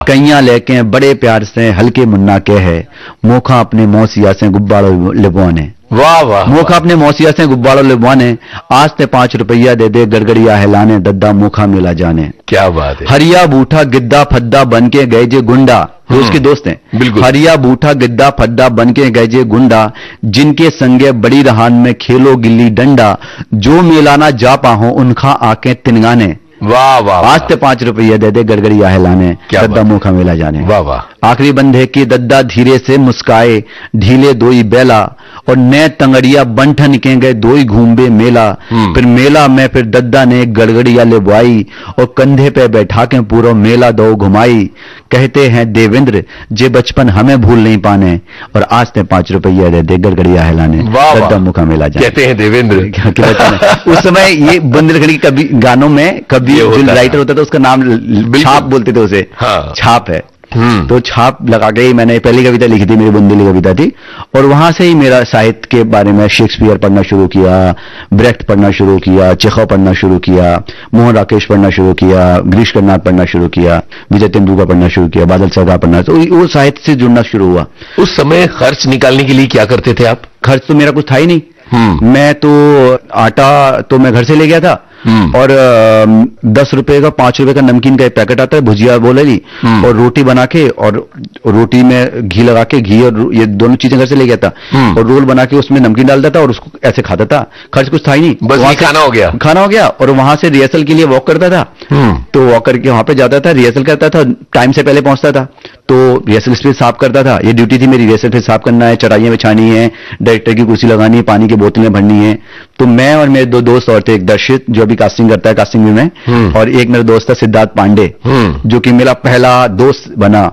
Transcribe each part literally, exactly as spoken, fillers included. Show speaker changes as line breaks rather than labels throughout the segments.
कैया लेके बड़े प्यार से हल्के मुन्ना के है, मोखा अपने मौसिया से गुब्बारों लिबवाने।
वाह वाह,
मोखा अपने मौसिया से गुब्बारों लिबवाने, आज ते पांच रुपया दे दे गड़गड़िया हिलाने, दद्दा मोखा मिला जाने।
क्या बात है।
हरिया बूठा गिद्दा फद्दा बन के गए जे गुंडा, जो उसके दोस्त हैं।
बिल्कुल।
हरिया बूठा गिद्दा फद्दा बन के गए जे गुंडा, जिनके संगे बड़ी रहान में खेलो गिल्ली डंडा, जो मिलाना जा पाहो उनका आके तिनगाने।
वाह वाह,
आज ते पांच रुपया दे दे गड़गड़िया हिलाने, दद्दा मुखा मिला जाने।
वाह वाह।
आखिरी बंधे की दद्दा धीरे से मुस्काए, ढीले दोई बेला, और नए तंगड़िया बंठन के गए दोई घूमबे मेला। फिर मेला में फिर दद्दा ने गड़गड़िया लेवाई, और कंधे पे बैठा के पूरा मेला दो घुमाई। कहते हैं देवेंद्र जे बचपन हमें भूल नहीं पाने, और आज ते पांच रुपया दे दे गड़गड़िया हिलाने, दद्दा मुखा मिला जाने।
कहते हैं देवेंद्र।
उस समय ये बुंदेलखंडी कभी गानों में कभी जो राइटर होता था उसका नाम छाप बोलते थे उसे।
हाँ।
छाप है। तो छाप लगा के ही मैंने पहली कविता लिखी थी, मेरी बुंदेली कविता थी, और वहां से ही मेरा साहित्य के बारे में शेक्सपियर पढ़ना शुरू किया, ब्रेख्ट पढ़ना शुरू किया, चेखव पढ़ना शुरू किया, मोहन राकेश पढ़ना शुरू किया, गिरीश कर्नाड पढ़ना शुरू किया, विजय तेंदुलकर पढ़ना शुरू किया, बादल सरकार पढ़ना, तो वो साहित्य से जुड़ना शुरू हुआ।
उस समय खर्च निकालने के लिए क्या करते थे आप?
खर्च तो मेरा कुछ था ही नहीं। मैं तो आटा तो मैं घर से ले गया था, और आ, दस रुपए का पांच रुपए का नमकीन का एक पैकेट आता है, भुजिया बोले ली, और रोटी बना के, और रोटी में घी लगा के, घी और ये दोनों चीजें घर से ले गया था, और रोल बना के उसमें नमकीन डालता था और उसको ऐसे खाता था। खर्च कुछ था ही नहीं,
बस वहां खाना हो गया।
खाना हो गया। और वहां से रिहर्सल के लिए वॉक करता था, तो वॉक करके वहां पे जाता था, रिहर्सल करता था, टाइम से पहले पहुंचता था, तो रिहर्सल स्पेस साफ करता था। ये ड्यूटी थी मेरी, रिहर्सल स्पेस साफ करना है, चटाइयां बिछानी है, डायरेक्टर की कुर्सी लगानी है, पानी की बोतलें भरनी है। तो मैं और मेरे दो दोस्त और थे, एक दर्शित जो अभी कास्टिंग करता है कास्टिंग में, में और एक मेरा दोस्त था सिद्धार्थ पांडे, जो कि मेरा पहला दोस्त बना,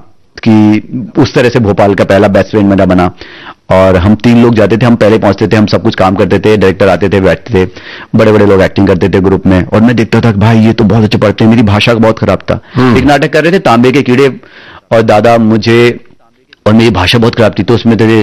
कि उस तरह से भोपाल का पहला बेस्ट फ्रेंड मेरा बना। और हम तीन लोग जाते थे, हम पहले पहुंचते थे, हम सब कुछ काम करते थे, डायरेक्टर आते थे, बैठते थे, बड़े बड़े लोग एक्टिंग करते थे ग्रुप में, और मैं देखता था कि भाई ये तो बहुत अच्छे पढ़ते हैं। मेरी भाषा बहुत खराब था। एक नाटक कर रहे थे तांबे के कीड़े, और दादा मुझे, और मेरी भाषा बहुत खराब थी, तो उसमें थे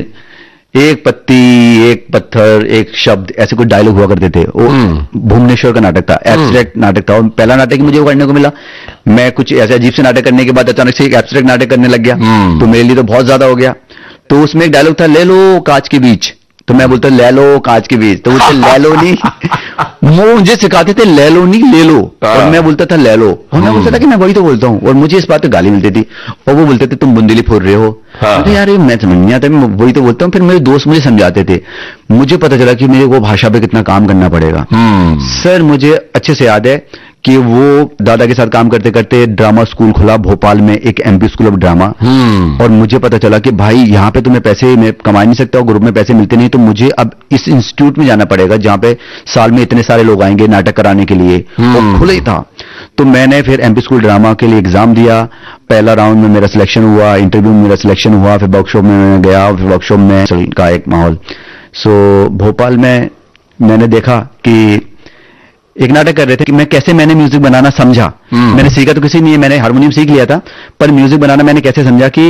एक पत्ती, एक पत्थर, एक शब्द, ऐसे कुछ डायलॉग हुआ करते थे। वो भुवनेश्वर का नाटक था, एब्स्ट्रैक्ट नाटक था, और पहला नाटक मुझे वो करने को मिला। मैं कुछ ऐसे अजीब से नाटक करने के बाद अचानक से एक एब्स्ट्रैक्ट नाटक करने लग गया, तो मेरे लिए तो बहुत ज्यादा हो गया। तो उसमें एक डायलॉग था, ले लो कांच के बीच, तो मैं बोलता ले लो कांच के बीच, तो बोलते ले लो नहीं, वो मुझे सिखाते थे ले लो नहीं ले लो, और मैं बोलता था ले लो, और मैं बोलता था कि मैं वही तो बोलता हूँ, और मुझे इस बात पे गाली मिलती थी, और वो बोलते थे तुम बुंदेली फोड़ रहे हो। अरे यार मैं समझ नहीं आता, मैं वही तो बोलता हूँ। फिर मेरे दोस्त मुझे समझाते थे, मुझे पता चला कि मेरे वो भाषा पे कितना काम करना पड़ेगा। सर मुझे अच्छे से याद है कि वो दादा के साथ काम करते करते ड्रामा स्कूल खुला भोपाल में, एक एमपी स्कूल ऑफ ड्रामा, और मुझे पता चला कि भाई यहाँ पे तो मैं पैसे मैं कमा नहीं सकता, और ग्रुप में पैसे मिलते नहीं, तो मुझे अब इस इंस्टीट्यूट में जाना पड़ेगा जहाँ पे साल में इतने सारे लोग आएंगे नाटक कराने के लिए, वो खुला ही था। तो मैंने फिर एमपी स्कूल ड्रामा के लिए एग्जाम दिया, पहला राउंड में मेरा सिलेक्शन हुआ, इंटरव्यू में मेरा सिलेक्शन हुआ, फिर वर्कशॉप में मैं गया, फिर वर्कशॉप में का एक माहौल। सो भोपाल में मैंने देखा कि एक नाटक कर रहे थे कि मैं कैसे मैंने म्यूजिक बनाना समझा। मैंने सीखा तो किसी नहीं, मैंने हारमोनियम सीख लिया था, पर म्यूजिक बनाना मैंने कैसे समझा कि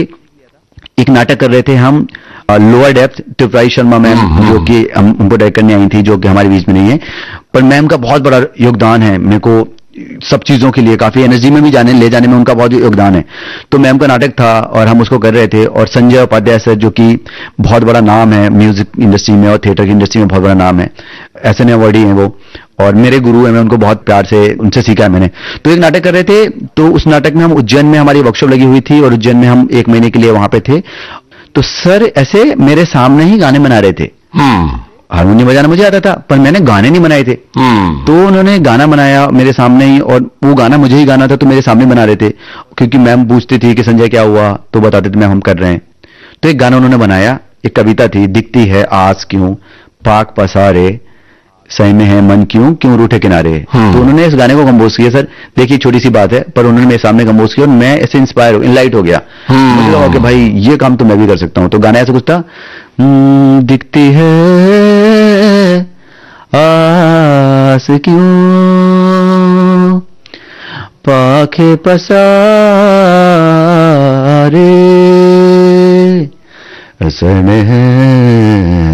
एक नाटक कर रहे थे हम, lower depth, Tripurari Sharma ma'am, जो कि हम उनको डायरेक्ट करने आई थी, जो कि हमारे बीच में नहीं है, पर मैम का बहुत बड़ा योगदान है मेरे को सब चीजों के लिए, काफी एनर्जी में भी जाने ले जाने में उनका बहुत योगदान है। तो मैम का नाटक था और हम उसको कर रहे थे, और संजय उपाध्याय सर जो कि बहुत बड़ा नाम है म्यूजिक इंडस्ट्री में और थिएटर की इंडस्ट्री में बहुत बड़ा नाम है, एस एन अवार्डी हैं वो, और मेरे गुरु हैं, मैं उनको बहुत प्यार से उनसे सीखा है मैंने। तो एक नाटक कर रहे थे, तो उस नाटक में हम उज्जैन में, हमारी वर्कशॉप लगी हुई थी, और उज्जैन में हम एक महीने के लिए वहां पे थे। तो सर ऐसे मेरे सामने ही गाने बना रहे थे, हारमोनियम बजाना मुझे आता था, पर मैंने गाने नहीं बनाए थे। तो उन्होंने गाना बनाया मेरे सामने ही, और वो गाना मुझे ही गाना था, तो मेरे सामने बना रहे थे, क्योंकि मैम पूछती थी कि संजय क्या हुआ, तो बताते थे मैम हम कर रहे हैं। तो एक गाना उन्होंने बनाया, एक कविता थी, दिखती है आस क्यों पाक पसारे, सही में है मन क्यों क्यों रूठे किनारे। तो उन्होंने इस गाने को कंपोज किया। सर देखिए छोटी सी बात है, पर उन्होंने मेरे सामने कंपोज किया, और मैं ऐसे इंस्पायर इनलाइट हो गया, मुझे लगा कि भाई ये काम तो मैं भी कर सकता हूं। तो गाना ऐसा कुछ था, दिखती है आस क्यों पाखे पसारे, असर में है